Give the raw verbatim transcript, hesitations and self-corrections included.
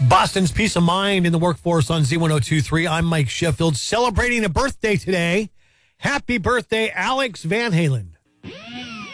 Boston's Peace of Mind in the workforce on Z ten twenty-three. I'm Mike Sheffield, celebrating a birthday today. Happy birthday, Alex Van Halen.